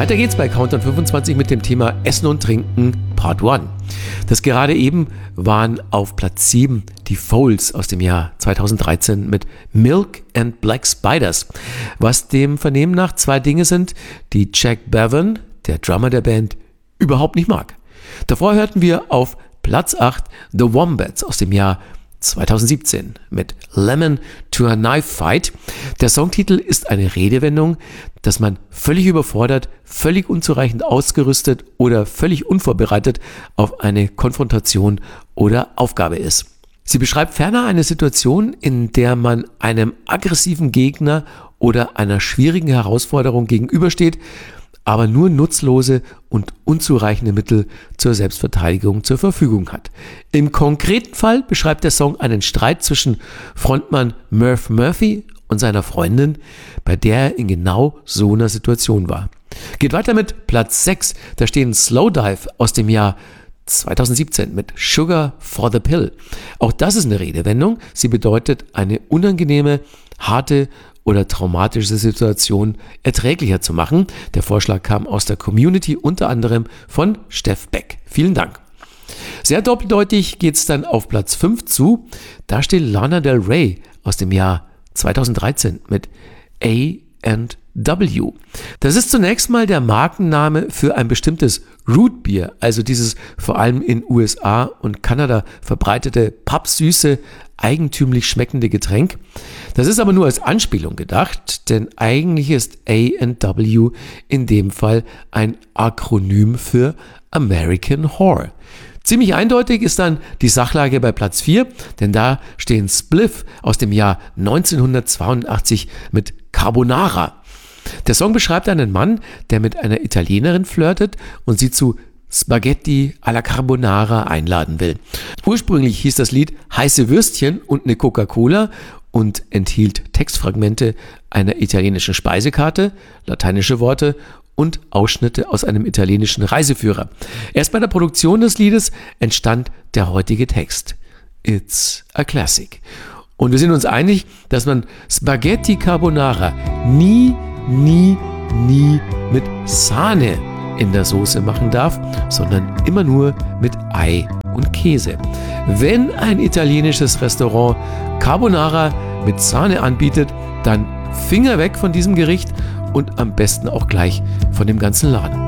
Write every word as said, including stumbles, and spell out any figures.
Weiter geht's bei Countdown fünfundzwanzig mit dem Thema Essen und Trinken Part eins. Das gerade eben waren auf Platz sieben die Foals aus dem Jahr zweitausenddreizehn mit Milk and Black Spiders, was dem Vernehmen nach zwei Dinge sind, die Jack Bevan, der Drummer der Band, überhaupt nicht mag. Davor hörten wir auf Platz acht The Wombats aus dem Jahr zweitausendsiebzehn mit Lemon to a Knife Fight. Der Songtitel ist eine Redewendung, dass man völlig überfordert, völlig unzureichend ausgerüstet oder völlig unvorbereitet auf eine Konfrontation oder Aufgabe ist. Sie beschreibt ferner eine Situation, in der man einem aggressiven Gegner oder einer schwierigen Herausforderung gegenübersteht, aber nur nutzlose und unzureichende Mittel zur Selbstverteidigung zur Verfügung hat. Im konkreten Fall beschreibt der Song einen Streit zwischen Frontmann Murph Murphy und seiner Freundin, bei der er in genau so einer Situation war. Geht weiter mit Platz sechs, da stehen Slowdive aus dem Jahr zweitausendsiebzehn mit Sugar for the Pill. Auch das ist eine Redewendung. Sie bedeutet eine unangenehme, harte oder traumatische Situation erträglicher zu machen. Der Vorschlag kam aus der Community, unter anderem von Steff Beck. Vielen Dank. Sehr doppeldeutig geht es dann auf Platz fünf zu. Da steht Lana Del Rey aus dem Jahr zweitausenddreizehn mit A and W. Das ist zunächst mal der Markenname für ein bestimmtes Rootbier, also dieses vor allem in U S A und Kanada verbreitete pappsüße, eigentümlich schmeckende Getränk. Das ist aber nur als Anspielung gedacht, denn eigentlich ist A and W in dem Fall ein Akronym für American Whore. Ziemlich eindeutig ist dann die Sachlage bei Platz vier, denn da stehen Spliff aus dem Jahr neunzehnhundertzweiundachtzig mit Carbonara. Der Song beschreibt einen Mann, der mit einer Italienerin flirtet und sie zu Spaghetti alla Carbonara einladen will. Ursprünglich hieß das Lied Heiße Würstchen und eine Coca-Cola und enthielt Textfragmente einer italienischen Speisekarte, lateinische Worte und Ausschnitte aus einem italienischen Reiseführer. Erst bei der Produktion des Liedes entstand der heutige Text. It's a classic. Und wir sind uns einig, dass man Spaghetti Carbonara nie, nie, nie mit Sahne in der Soße machen darf, sondern immer nur mit Ei und Käse. Wenn ein italienisches Restaurant Carbonara mit Sahne anbietet, dann Finger weg von diesem Gericht und am besten auch gleich von dem ganzen Laden.